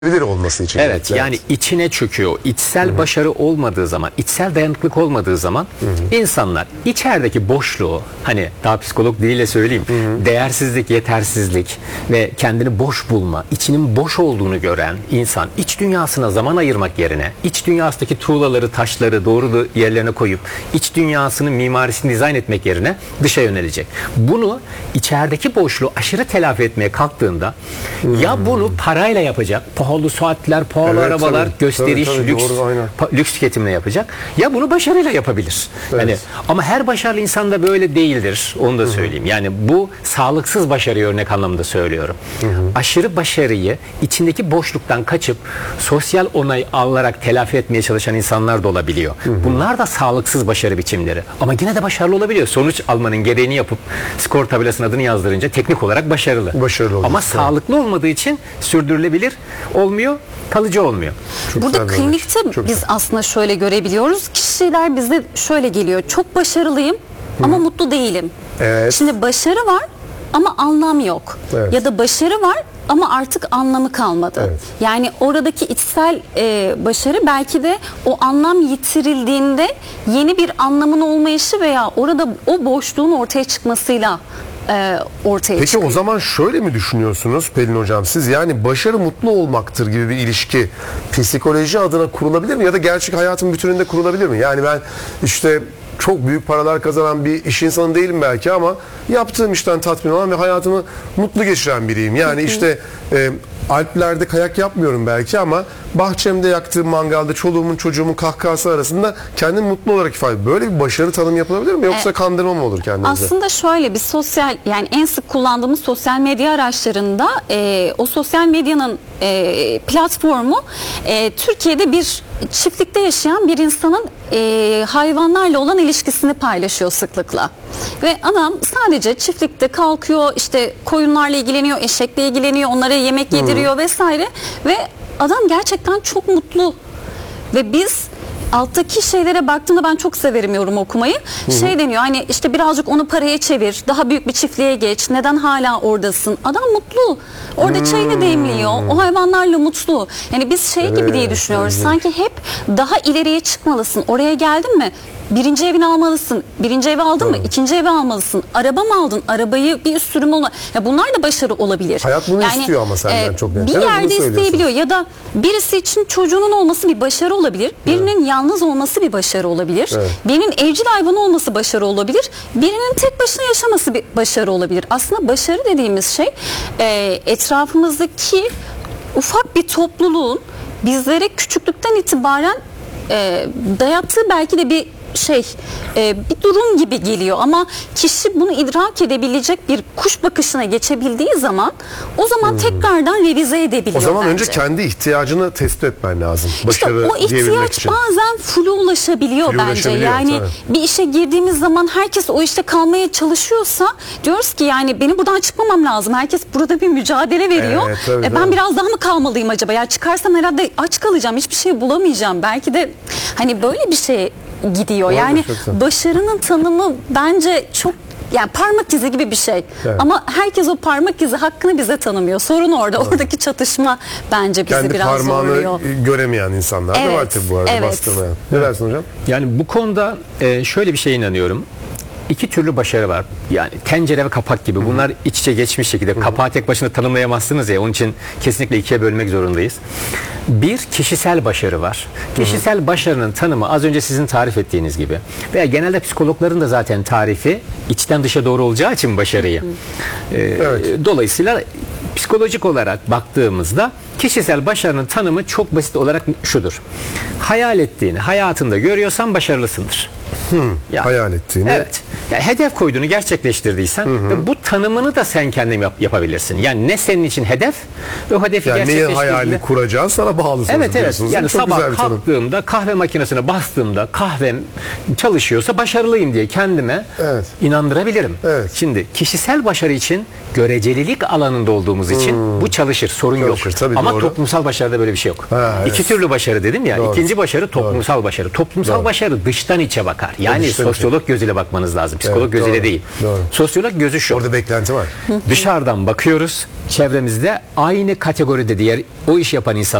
olması için. Evet, yani içine çöküyor. İçsel başarı olmadığı zaman, içsel dayanıklık olmadığı zaman insanlar içerideki boşluğu, hani daha psikolog diliyle söyleyeyim, değersizlik, yetersizlik ve kendini boş bulma, içinin boş olduğunu gören insan iç dünyasına zaman ayırmak yerine iç dünyasındaki tuğlaları, taşları doğru yerlerine koyup iç dünyasının mimarisini dizayn etmek yerine dışa yönelecek. Bunu içerideki boşluğu aşırı telafi etmeye kalktığında ya bunu parayla yapacak, pahalı saatler, pahalı arabalar, gösteriş, lüks tüketimle yapacak. Ya bunu başarıyla yapabilir. Evet. Yani, ama her başarılı insan da böyle değildir. Onu da söyleyeyim. Yani bu sağlıksız başarıyı örnek anlamında söylüyorum. Aşırı başarıyı içindeki boşluktan kaçıp sosyal onay alarak telafi etmeye çalışan insanlar da olabiliyor. Bunlar da sağlıksız başarı biçimleri. Ama yine de başarılı olabiliyor. Sonuç almanın gereğini yapıp skor tabelasının adını yazdırınca teknik olarak başarılı. Ama sağlıklı olmadığı için sürdürülebilir olmuyor, kalıcı olmuyor. Burada klinikte biz aslında şöyle görebiliyoruz. Kişiler bize şöyle geliyor. Çok başarılıyım ama mutlu değilim. Evet. Şimdi başarı var ama anlam yok. Evet. Ya da başarı var ama artık anlamı kalmadı. Evet. Yani oradaki içsel başarı belki de o anlam yitirildiğinde yeni bir anlamın olmayışı veya orada o boşluğun ortaya çıkmasıyla ortaya Peki çıkıyor. o zaman şöyle mi düşünüyorsunuz Pelin Hocam siz? Yani başarı mutlu olmaktır gibi bir ilişki psikoloji adına kurulabilir mi? Ya da gerçek hayatın bütününde kurulabilir mi? Yani ben işte çok büyük paralar kazanan bir iş insanı değilim belki ama yaptığım işten tatmin olan ve hayatımı mutlu geçiren biriyim. Yani işte Alplerde kayak yapmıyorum belki ama bahçemde yaktığım mangalda çoluğumun çocuğumun kahkahası arasında kendimi mutlu olarak ifade ediyorum. Böyle bir başarı tanımı yapılabilir mi? Yoksa kandırma mı olur kendinize? Aslında şöyle bir sosyal, yani en sık kullandığımız sosyal medya araçlarında o sosyal medyanın platformu Türkiye'de bir çiftlikte yaşayan bir insanın hayvanlarla olan ilişkisini paylaşıyor sıklıkla. Ve adam sadece çiftlikte kalkıyor, işte koyunlarla ilgileniyor, eşekle ilgileniyor, onlara yemek yediriyor vesaire ve adam gerçekten çok mutlu. Ve biz alttaki şeylere baktığımda ben çok severim yorum okumayı. Şey deniyor, hani işte birazcık onu paraya çevir, daha büyük bir çiftliğe geç, neden hala oradasın? Adam mutlu. Orada çayını demliyor. O hayvanlarla mutlu. Yani biz şey gibi diye düşünüyoruz. Sanki hep daha ileriye çıkmalısın. Oraya geldin mi? Birinci evini almalısın. Birinci evi aldın mı? İkinci evi almalısın. Araba mı aldın? Arabayı bir üst sürüm olma. Ya bunlar da başarı olabilir. Hayat bunu istiyor ama senden çok net. Bir yerde isteyebiliyor ya da birisi için çocuğunun olması bir başarı olabilir. Birinin yalnız olması bir başarı olabilir. Birinin evcil hayvanı olması başarı olabilir. Birinin tek başına yaşaması bir başarı olabilir. Aslında başarı dediğimiz şey etrafımızdaki ufak bir topluluğun bizlere küçüklükten itibaren dayattığı belki de bir bir durum gibi geliyor ama kişi bunu idrak edebilecek bir kuş bakışına geçebildiği zaman o zaman tekrardan revize edebiliyor. O zaman bence. önce kendi ihtiyacını tespit etmen lazım. Başarı İşte o ihtiyaç için. bazen flu ulaşabiliyor bence. Yani bir işe girdiğimiz zaman herkes o işte kalmaya çalışıyorsa diyoruz ki yani benim buradan çıkmamam lazım. Herkes burada bir mücadele veriyor. Evet, tabii. Ben biraz daha mı kalmalıyım acaba? Ya çıkarsam herhalde aç kalacağım. Hiçbir şey bulamayacağım. Belki de hani böyle bir şey gidiyor. Yani başarının tanımı bence çok, yani parmak izi gibi bir şey. Ama herkes o parmak izi hakkını bize tanımıyor. Sorun orada. Oradaki çatışma bence bizi kendi biraz zorluyor. Kendi parmağını göremeyen insanlar da var tabii bu arada bastırmayan. Ne dersin hocam? Yani bu konuda şöyle bir şeye inanıyorum. İki türlü başarı var. Yani tencere ve kapak gibi. Bunlar iç içe geçmiş şekilde. Kapağı tek başına tanımlayamazsınız ya. Onun için kesinlikle ikiye bölmek zorundayız. Bir, kişisel başarı var. Kişisel başarının tanımı az önce sizin tarif ettiğiniz gibi. Veya genelde psikologların da zaten tarifi içten dışa doğru olacağı için başarıyı. Dolayısıyla psikolojik olarak baktığımızda kişisel başarının tanımı çok basit olarak şudur. Hayal ettiğini hayatında görüyorsan başarılısındır. Yani, hayal ettiğini. Evet. Yani hedef koyduğunu gerçekleştirdiysen ve bu tanımını da sen kendin yapabilirsin. Yani ne senin için hedef ve o hedefi gerçekleştirdiğinde. Yani neyin hayalini kuracağın sana bağlı. Evet. Yani çok sabah kalktığımda kahve makinesine bastığımda kahvem çalışıyorsa başarılıyım diye kendime inandırabilirim. Şimdi kişisel başarı için görecelilik alanında olduğumuz için bu çalışır. Sorun yok. Ama toplumsal başarıda böyle bir şey yok. İki türlü başarı dedim ya. İkinci başarı toplumsal başarı. Toplumsal başarı dıştan içe bakar. Yani dışta bir şey. sosyolog gözüyle bakmanız lazım. Psikolog Evet, gözüyle doğru, değil. doğru. Sosyolog gözü şu. Orada beklenti var. Dışarıdan bakıyoruz. Çevremizde aynı kategoride diğer o iş yapan insan